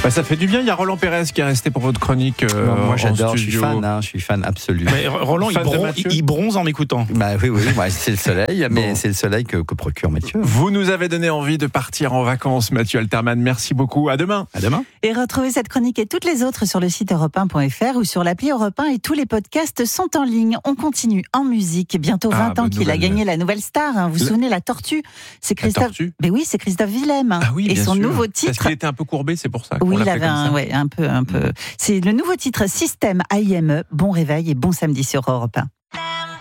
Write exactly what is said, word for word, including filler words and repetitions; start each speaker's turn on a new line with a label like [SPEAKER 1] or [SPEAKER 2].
[SPEAKER 1] Bah, ça fait du bien. Il y a Roland Pérez qui est resté pour votre chronique. Euh,
[SPEAKER 2] non, moi j'adore,
[SPEAKER 1] en
[SPEAKER 2] je suis fan, hein, je suis fan absolu.
[SPEAKER 3] Mais Roland, il, bron- il bronze en m'écoutant.
[SPEAKER 2] Bah oui, oui, ouais, c'est le soleil, mais bon. c'est le soleil que, que procure Mathieu.
[SPEAKER 1] Vous nous avez donné envie de partir en vacances, Mathieu Alterman. Merci beaucoup. À demain.
[SPEAKER 2] À demain.
[SPEAKER 4] Et retrouvez cette chronique et toutes les autres sur le site europe un point f r ou sur l'appli Europe un, et tous les podcasts sont en ligne. On continue en musique. Bientôt vingt ah, ans qu'il nouvelle. a gagné la nouvelle star. Hein. Vous vous le... souvenez, la tortue. C'est Christophe. Mais oui, c'est Christophe Willem.
[SPEAKER 1] Ah oui,
[SPEAKER 4] et son
[SPEAKER 1] sûr.
[SPEAKER 4] nouveau titre.
[SPEAKER 1] Parce qu'il était un peu courbé, c'est pour ça.
[SPEAKER 4] Oui, il avait un, ouais, un peu, un peu. C'est le nouveau titre Système I M E. Bon réveil et bon samedi sur Europe un.